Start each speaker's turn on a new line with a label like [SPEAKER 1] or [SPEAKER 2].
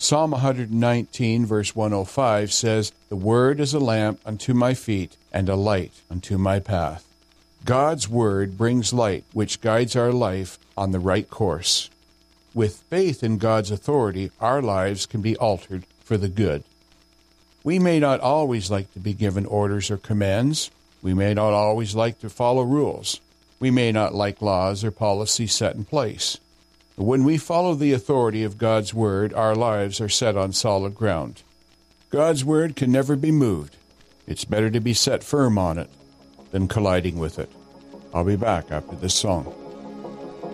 [SPEAKER 1] Psalm 119, verse 105 says, "The word is a lamp unto my feet and a light unto my path." God's word brings light, which guides our life on the right course. With faith in God's authority, our lives can be altered for the good. We may not always like to be given orders or commands. We may not always like to follow rules. We may not like laws or policies set in place. But when we follow the authority of God's word, our lives are set on solid ground. God's word can never be moved. It's better to be set firm on it than colliding with it. I'll be back after this song.